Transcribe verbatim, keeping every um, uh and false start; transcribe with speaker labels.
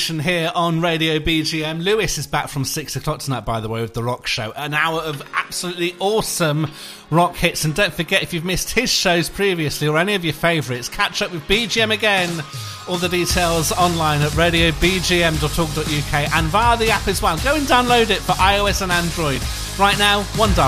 Speaker 1: Nation here on Radio B G M. Lewis is back from six o'clock tonight, by the way, with The Rock Show. An hour of absolutely awesome rock hits. And don't forget, if you've missed his shows previously or any of your favourites, catch up with B G M again. All the details online at radio b g m dot org dot u k and via the app as well. Go and download it for iOS and Android. Right now, One Direction.